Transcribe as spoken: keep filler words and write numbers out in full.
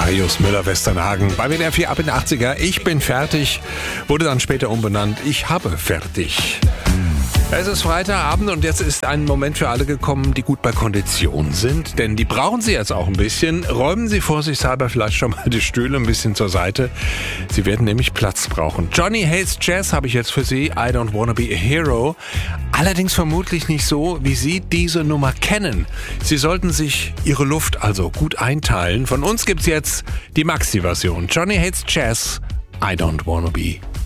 Marius Müller-Westernhagen bei W D R vier ab in den achtziger. Ich bin fertig, wurde dann später umbenannt. Ich habe fertig. Es ist Freitagabend und jetzt ist ein Moment für alle gekommen, die gut bei Kondition sind, denn die brauchen sie jetzt auch ein bisschen. Räumen Sie vorsichtshalber vielleicht schon mal die Stühle ein bisschen zur Seite. Sie werden nämlich Platz brauchen. Johnny Hates Jazz habe ich jetzt für Sie, I Don't Wanna Be a Hero. Allerdings vermutlich nicht so, wie Sie diese Nummer kennen. Sie sollten sich Ihre Luft also gut einteilen. Von uns gibt's jetzt die Maxi-Version. Johnny Hates Jazz, I Don't Wanna Be